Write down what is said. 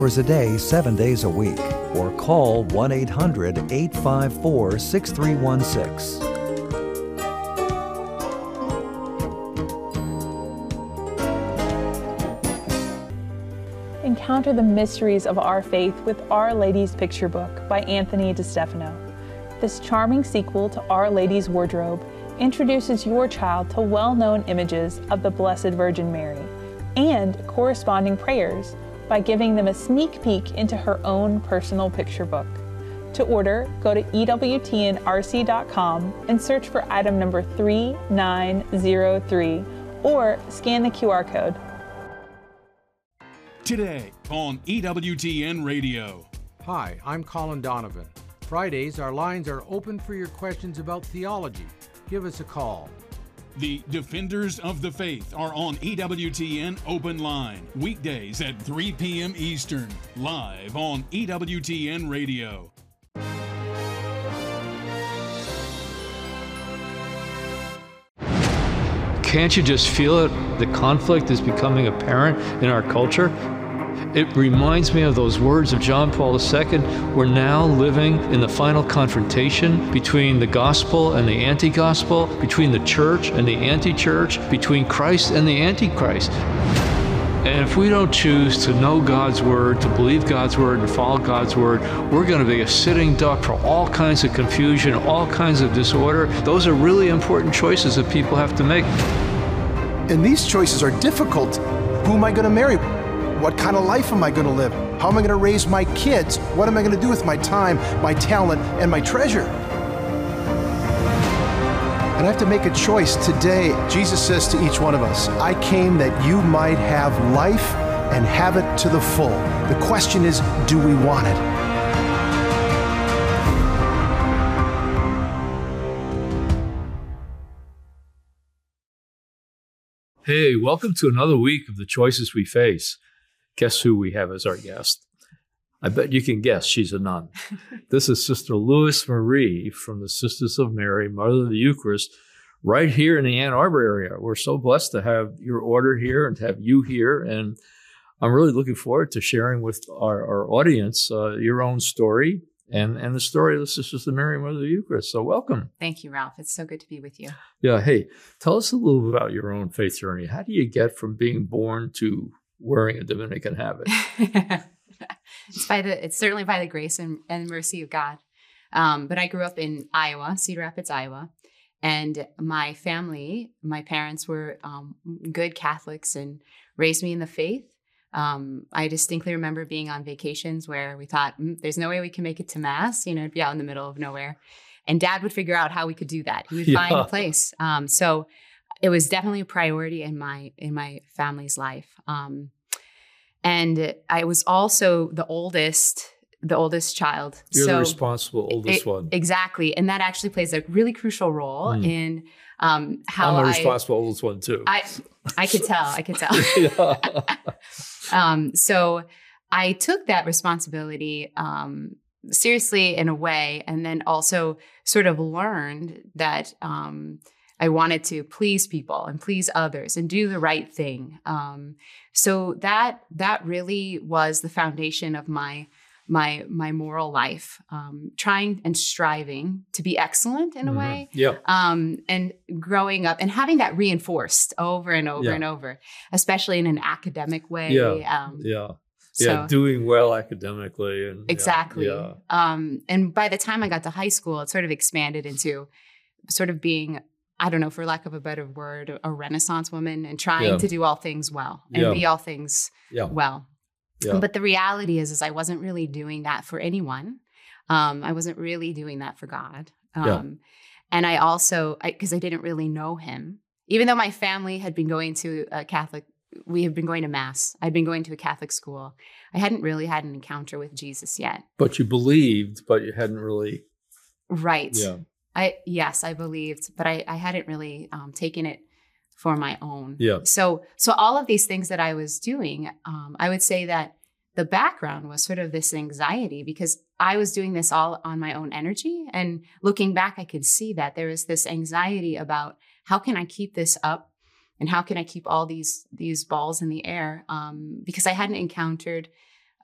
hours a day, 7 days a week, or call 1-800-854-6316. Encounter the mysteries of our faith with Our Lady's Picture Book by Anthony DeStefano. This charming sequel to Our Lady's Wardrobe introduces your child to well-known images of the Blessed Virgin Mary and corresponding prayers by giving them a sneak peek into her own personal picture book. To order, go to EWTNRC.com and search for item number 3903 or scan the QR code. Today on EWTN Radio. Hi, I'm Colin Donovan. Fridays, our lines are open for your questions about theology. Give us a call. The Defenders of the Faith are on EWTN Open Line, weekdays at 3 p.m. Eastern, live on EWTN Radio. Can't you just feel it? The conflict is becoming apparent in our culture. It reminds me of those words of John Paul II. We're now living in the final confrontation between the gospel and the anti-gospel, between the church and the anti-church, between Christ and the antichrist. And if we don't choose to know God's word, to believe God's word, and follow God's word, we're going to be a sitting duck for all kinds of confusion, all kinds of disorder. Those are really important choices that people have to make. And these choices are difficult. Who am I going to marry? What kind of life am I going to live? How am I going to raise my kids? What am I going to do with my time, my talent, and my treasure? And I have to make a choice today. Jesus says to each one of us, I came that you might have life and have it to the full. The question is, do we want it? Hey, welcome to another week of The Choices We Face. Guess who we have as our guest? I bet you can guess she's a nun. This is Sister Louis Marie from the Sisters of Mary, Mother of the Eucharist, right here in the Ann Arbor area. We're so blessed to have your order here and to have you here. And I'm really looking forward to sharing with our audience your own story and the story of the Sisters of Mary, Mother of the Eucharist. So welcome. Thank you, Ralph. It's so good to be with you. Yeah. Hey, tell us a little bit about your own faith journey. How do you get from being born to wearing a Dominican habit? It's certainly by the grace and mercy of God. But I grew up in Iowa, Cedar Rapids, Iowa. And my family, my parents were good Catholics and raised me in the faith. I distinctly remember being on vacations where we thought, there's no way we can make it to Mass, it'd be out in the middle of nowhere. And Dad would figure out how we could do that. He would find a place. So it was definitely a priority in my family's life. And I was also the oldest child. You're the responsible oldest one. Exactly. And that actually plays a really crucial role in how I'm the responsible oldest one too. I could tell. So I took that responsibility seriously in a way, and then also sort of learned that I wanted to please people and please others and do the right thing. So that really was the foundation of my moral life, trying and striving to be excellent in a way. Yeah. And growing up and having that reinforced over and over and over, especially in an academic way. So, doing well academically. And exactly. And by the time I got to high school, it sort of expanded into sort of being, I don't know, for lack of a better word, a Renaissance woman and trying to do all things well and be all things well. Yeah. But the reality is I wasn't really doing that for anyone. I wasn't really doing that for God. And I also, because I didn't really know him, even though my family had been going to a Catholic, we had been going to Mass. I'd been going to a Catholic school. I hadn't really had an encounter with Jesus yet. But you believed, but you hadn't really. Right. Yeah. I believed, but I hadn't really taken it for my own. Yeah. So all of these things that I was doing, I would say that the background was sort of this anxiety because I was doing this all on my own energy. And looking back, I could see that there was this anxiety about how can I keep this up and how can I keep all these balls in the air? Because I hadn't encountered